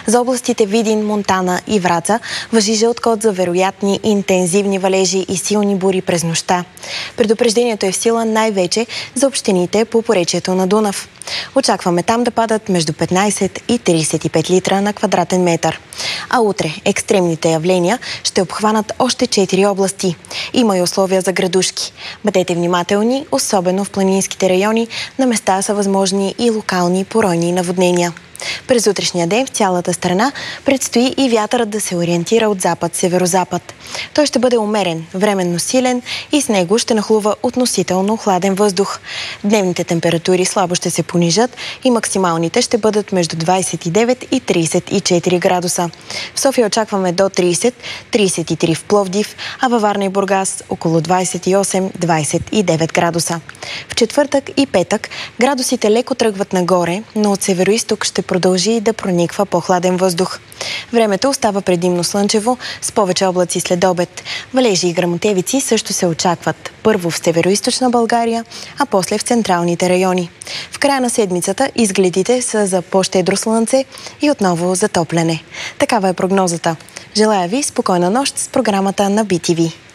За областите Видин, Монтана и Враца важи жълт код за вероятни интензивни валежи и силни бури през нощта. Предупреждението е в сила най-вече за общините по поречието на Дунав. Очакваме там да падат между 15 и 35 литра на квадратен метър. А утре екстремните явления ще обхванат още 4 области. Има и условия за градушки. Бъдете внимателни, особено в планинските райони. На места са възможни и локални поройни наводнения. През утрешния ден в цялата страна предстои и вятърът да се ориентира от запад-северозапад. Той ще бъде умерен, временно силен и с него ще нахлува относително хладен въздух. Дневните температури слабо ще се понижат и максималните ще бъдат между 29 и 34 градуса. В София очакваме до 30-33 в Пловдив, а във Варна и Бургас около 28-29 градуса. В четвъртък и петък градусите леко тръгват нагоре, но от североизток ще продължи да прониква по-хладен въздух. Времето остава предимно слънчево, с повече облаци след обед. Валежи и гръмотевици също се очакват. Първо в североизточна България, а после в централните райони. В края на седмицата изгледите са за по-щедро слънце и отново затопляне. Такава е прогнозата. Желая ви спокойна нощ с програмата на BTV.